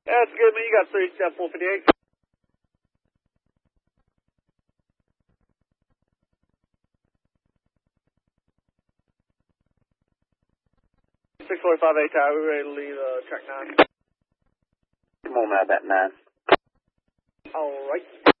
That's good, man. You got 3 step 458. 645 tower, we're ready to leave track 9. Come on, Matt, that 9. All right.